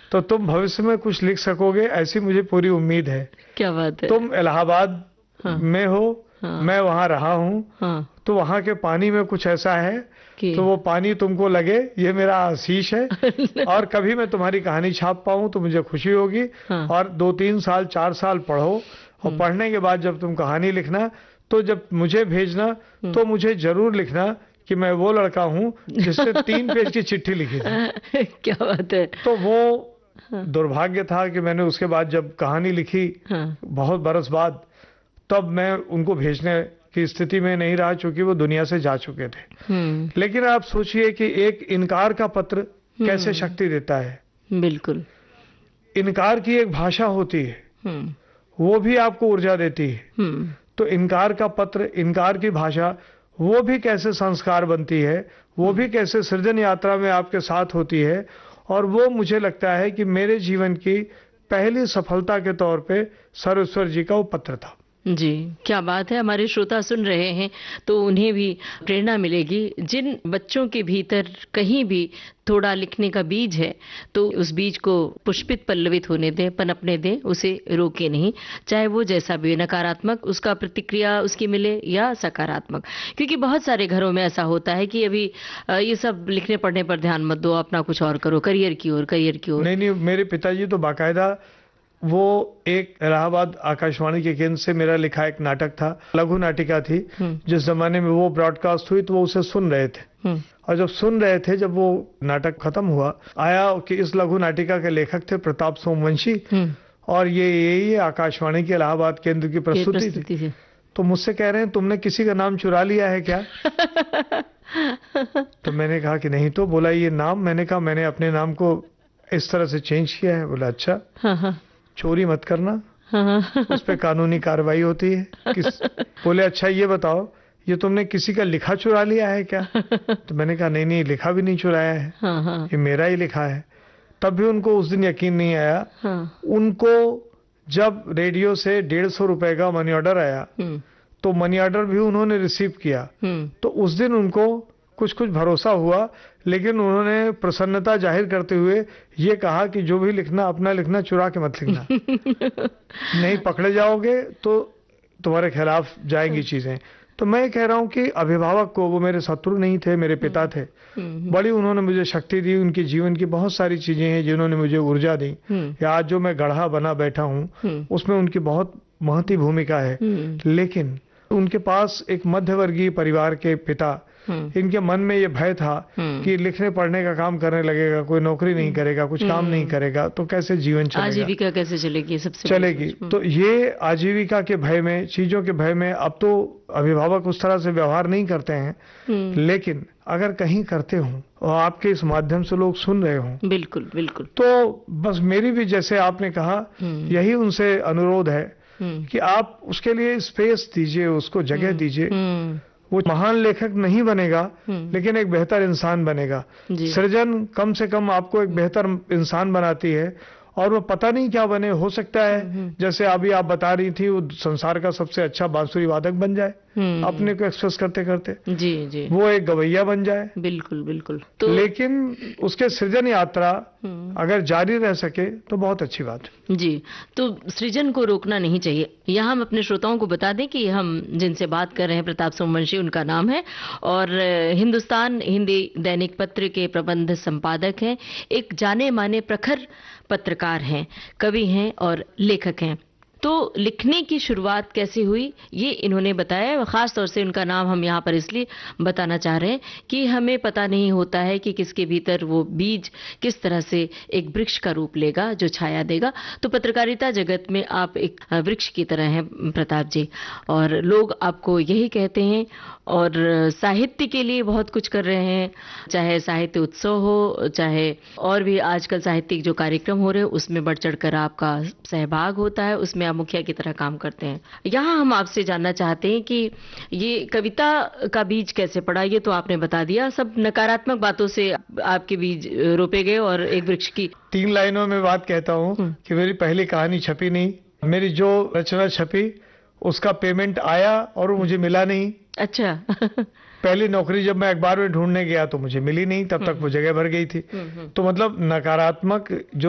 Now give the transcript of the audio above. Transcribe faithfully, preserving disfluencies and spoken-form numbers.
तो तुम भविष्य में कुछ लिख सकोगे, ऐसी मुझे पूरी उम्मीद है। क्या बात है। तुम इलाहाबाद हाँ, में हो, हाँ, मैं वहां रहा हूँ, हाँ, तो वहां के पानी में कुछ ऐसा है कि तो वो पानी तुमको लगे, ये मेरा आशीष है। और कभी मैं तुम्हारी कहानी छाप पाऊं तो मुझे खुशी होगी। हाँ, और दो तीन साल चार साल पढ़ो, और हम्म, पढ़ने के बाद जब तुम कहानी लिखना तो जब मुझे भेजना हम्म। तो मुझे जरूर लिखना कि मैं वो लड़का हूं जिससे तीन पेज की चिट्ठी लिखी थी। क्या बात है। तो वो हाँ, दुर्भाग्य था कि मैंने उसके बाद जब कहानी लिखी हाँ, बहुत बरस बाद, तब मैं उनको भेजने की स्थिति में नहीं रहा, चूंकि वो दुनिया से जा चुके थे। हम्म, लेकिन आप सोचिए कि एक इनकार का पत्र कैसे हम्म, शक्ति देता है। बिल्कुल। इनकार की एक भाषा होती है, हम्म, वो भी आपको ऊर्जा देती है। हम्म, तो इनकार का पत्र, इनकार की भाषा, वो भी कैसे संस्कार बनती है, वो भी कैसे सृजन यात्रा में आपके साथ होती है। और वो मुझे लगता है कि मेरे जीवन की पहली सफलता के तौर पे सर्वेश्वर जी का वो पत्र था। जी, क्या बात है। हमारे श्रोता सुन रहे हैं तो उन्हें भी प्रेरणा मिलेगी। जिन बच्चों के भीतर कहीं भी थोड़ा लिखने का बीज है तो उस बीज को पुष्पित पल्लवित होने दें, पनपने दें, उसे रोके नहीं। चाहे वो जैसा भी नकारात्मक उसका प्रतिक्रिया उसकी मिले या सकारात्मक, क्योंकि बहुत सारे घरों में ऐसा होता है कि अभी अ, ये सब लिखने पढ़ने पर ध्यान मत दो, अपना कुछ और करो, करियर की ओर, करियर की ओर। नहीं नहीं, मेरे पिताजी तो बाकायदा, वो एक इलाहाबाद आकाशवाणी के केंद्र से मेरा लिखा एक नाटक था, लघु नाटिका थी। हम्म, जिस जमाने में वो ब्रॉडकास्ट हुई तो वो उसे सुन रहे थे। हम्म, और जब सुन रहे थे, जब वो नाटक खत्म हुआ, आया कि इस लघु नाटिका के लेखक थे प्रताप सोमवंशी, हम्म, और ये यही आकाशवाणी के इलाहाबाद केंद्र की ये प्रस्तुति थी। प्रस्तुति से। तो मुझसे कह रहे हैं तुमने किसी का नाम चुरा लिया है क्या? तो मैंने कहा कि नहीं। तो बोला ये नाम, मैंने कहा मैंने अपने नाम को इस तरह से चेंज किया है। बोला अच्छा, हाँ, हाँ, चोरी मत करना, हाँ, उस पे कानूनी कार्रवाई होती है। किस बोले अच्छा ये बताओ, ये तुमने किसी का लिखा चुरा लिया है क्या? तो मैंने कहा नहीं नहीं, लिखा भी नहीं चुराया है, हाँ, हाँ, ये मेरा ही लिखा है। तब भी उनको उस दिन यकीन नहीं आया। हाँ, उनको जब रेडियो से डेढ़ सौ रुपए का मनी ऑर्डर आया, हम्म, तो मनी ऑर्डर भी उन्होंने रिसीव किया। हम्म, तो उस दिन उनको कुछ कुछ भरोसा हुआ, लेकिन उन्होंने प्रसन्नता जाहिर करते हुए ये कहा कि जो भी लिखना अपना लिखना, चुरा के मत लिखना, नहीं पकड़े जाओगे तो तुम्हारे खिलाफ जाएंगी चीजें। तो मैं कह रहा हूं कि अभिभावक को, वो मेरे शत्रु नहीं थे, मेरे पिता थे, हम्म, बड़ी उन्होंने मुझे शक्ति दी। उनके जीवन की बहुत सारी चीजें हैं जिन्होंने मुझे ऊर्जा दी, हम्म, या आज जो मैं गढ़ा बना बैठा हूं हम्म, उसमें उनकी बहुत महती भूमिका है। हम्म, लेकिन उनके पास एक मध्यवर्गीय परिवार के पिता, हम्म, इनके मन में ये भय था हम्म, कि लिखने पढ़ने का काम करने लगेगा, कोई नौकरी नहीं करेगा, कुछ काम नहीं हम्म, करेगा, तो कैसे जीवन चलेगा, आजीविका कैसे चलेगी, सबसे बड़ी चलेगी। सोच। तो ये आजीविका के भय में, चीजों के भय में, अब तो अभिभावक उस तरह से व्यवहार नहीं करते हैं। हम्म, लेकिन अगर कहीं करते हो और आपके इस माध्यम से लोग सुन रहे हो, बिल्कुल, बिल्कुल। तो बस मेरी भी, जैसे आपने कहा, हम्म, यही उनसे अनुरोध है हम्म, कि आप उसके लिए स्पेस दीजिए, उसको जगह दीजिए। हम्म, वो महान लेखक नहीं बनेगा, हम्म, लेकिन एक बेहतर इंसान बनेगा। जी, सृजन कम से कम आपको एक बेहतर इंसान बनाती है। और वो पता नहीं क्या बने, हो सकता है हम्म, जैसे अभी आप बता रही थी, वो संसार का सबसे अच्छा बांसुरी वादक बन जाए हम्म, अपने को एक्सप्रेस करते करते, जी, जी, वो एक गवैया बन जाए। बिल्कुल, बिल्कुल। तो लेकिन उसके सृजन यात्रा हम्म, अगर जारी रह सके तो बहुत अच्छी बात है। जी, तो सृजन को रोकना नहीं चाहिए। यहाँ हम अपने श्रोताओं को बता दें कि हम जिनसे बात कर रहे हैं प्रताप सोमवंशी उनका नाम है, और अ, हिंदुस्तान हिंदी दैनिक पत्र के प्रबंध संपादक हैं, एक जाने माने प्रखर पत्रकार हैं, कवि हैं और लेखक हैं। तो लिखने की शुरुआत कैसे हुई ये इन्होंने बताया। खास तौर से उनका नाम हम यहाँ पर इसलिए बताना चाह रहे हैं कि हमें पता नहीं होता है कि किसके भीतर वो बीज किस तरह से एक वृक्ष का रूप लेगा जो छाया देगा। तो पत्रकारिता जगत में आप एक वृक्ष की तरह हैं प्रताप जी, और लोग आपको यही कहते हैं, और साहित्य के लिए बहुत कुछ कर रहे हैं, चाहे साहित्य उत्सव हो, चाहे और भी आजकल साहित्यिक जो कार्यक्रम हो रहे हैं उसमें बढ़ चढ़कर आपका सहभाग होता है, उसमें आप मुखिया की तरह काम करते हैं। यहाँ हम आपसे जानना चाहते हैं कि ये कविता का बीज कैसे पड़ा। ये तो आपने बता दिया, सब नकारात्मक बातों से आपके बीज रोपे गए और एक वृक्ष की। तीन लाइनों में बात कहता हूँ कि मेरी पहली कहानी छपी नहीं, मेरी जो रचना छपी उसका पेमेंट आया और वो मुझे मिला नहीं। अच्छा। पहली नौकरी जब मैं अखबार में ढूंढने गया तो मुझे मिली नहीं, तब तक वो जगह भर गई थी। तो मतलब नकारात्मक जो